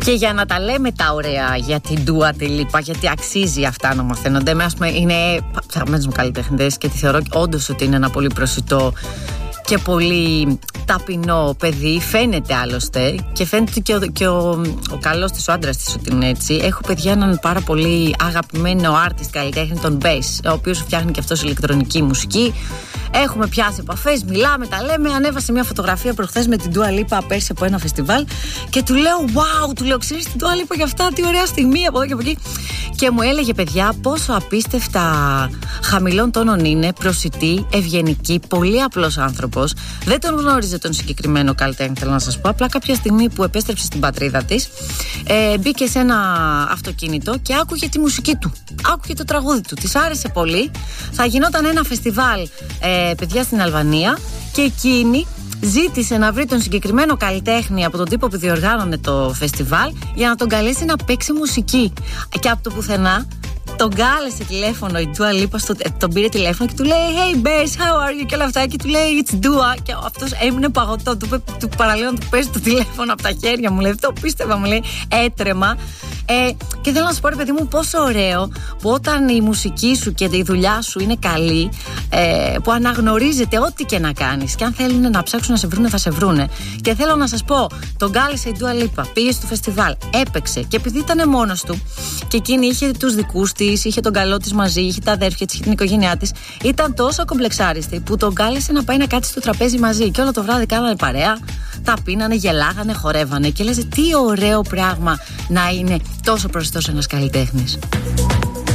Και για να τα λέμε τα ωραία για την Dua Lipa, γιατί αξίζει αυτά να μαθαίνονται. Ας πούμε, είναι αγαπημένοι μου καλλιτέχνητες και τη θεωρώ όντως ότι είναι ένα πολύ προσιτό και πολύ ταπεινό παιδί. Φαίνεται άλλωστε και φαίνεται και ο καλός της, ο άντρας της ότι είναι έτσι. Έχω παιδιά έναν πάρα πολύ αγαπημένο artist καλλιτέχνη, τον Bass, ο οποίος φτιάχνει και αυτός ηλεκτρονική μουσική. Έχουμε πιάσει επαφές, μιλάμε, τα λέμε. Ανέβασε μια φωτογραφία προχθές με την Dua Lipa πέρσι από ένα φεστιβάλ και του λέω wow, του λέω ξέρεις την Dua Lipa για αυτά, τι ωραία στιγμή από εδώ και από εκεί. Και μου έλεγε παιδιά πόσο απίστευτα χαμηλών τόνων είναι, προσιτή, ευγενική, πολύ απλός άνθρωπος. Δεν τον γνώριζε τον συγκεκριμένο καλλιτέχνη, θέλω να σας πω. Απλά κάποια στιγμή που επέστρεψε στην πατρίδα της, μπήκε σε ένα αυτοκίνητο και άκουγε τη μουσική του. Άκουγε το τραγούδι του. Της άρεσε πολύ. Θα γινόταν ένα φεστιβάλ παιδιά στην Αλβανία και εκείνη ζήτησε να βρει τον συγκεκριμένο καλλιτέχνη από τον τύπο που διοργάνωνε το φεστιβάλ για να τον καλέσει να παίξει μουσική. Και από το πουθενά τον κάλεσε τηλέφωνο η Dua Lipa, τον πήρε τηλέφωνο και του λέει Hey Bass, how are you και όλα αυτά και του λέει It's Dua και αυτός έμεινε παγωτό, του παραλέω να του παίζει το τηλέφωνο από τα χέρια μου, λέει, το πίστευα, μου λέει, έτρεμα. Και θέλω να σου πω ρε παιδί μου πόσο ωραίο που όταν η μουσική σου και η δουλειά σου είναι καλή, που αναγνωρίζεται ό,τι και να κάνεις και αν θέλουν να ψάξουν να σε βρούνε θα σε βρούνε. Και θέλω να σας πω, τον κάλεσε η Dua Lipa, πήγε στο φεστιβάλ, έπαιξε και επειδή ήταν μόνος του και εκείνη είχε τους δικούς της, είχε τον καλό της μαζί, είχε τα αδέρφια της, είχε την οικογένειά της, ήταν τόσο κομπλεξάριστη που τον κάλεσε να πάει να κάτσει στο τραπέζι μαζί και όλο το βράδυ κάνανε παρέα, τα πίνανε, γελάγανε, χορεύανε και λες τι ωραίο πράγμα να είναι τόσο προσιτός ένας καλλιτέχνης.